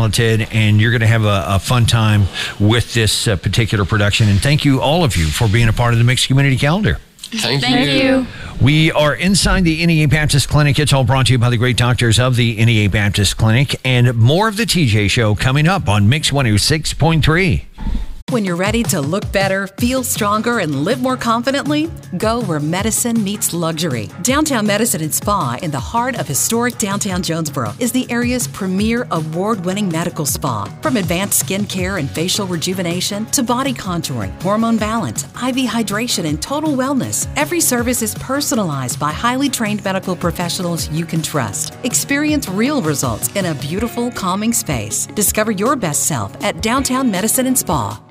talented, and you're going to have a fun time with this particular production. And thank you, all of you, for being a part of the Mixed Community Calendar. Thank you. We are inside the NEA Baptist Clinic. It's all brought to you by the great doctors of the NEA Baptist Clinic. And more of the TJ Show coming up on Mix 106.3. When you're ready to look better, feel stronger, and live more confidently, go where medicine meets luxury. Downtown Medicine and Spa in the heart of historic downtown Jonesboro is the area's premier award-winning medical spa. From advanced skin care and facial rejuvenation to body contouring, hormone balance, IV hydration, and total wellness, every service is personalized by highly trained medical professionals you can trust. Experience real results in a beautiful, calming space. Discover your best self at Downtown Medicine and Spa.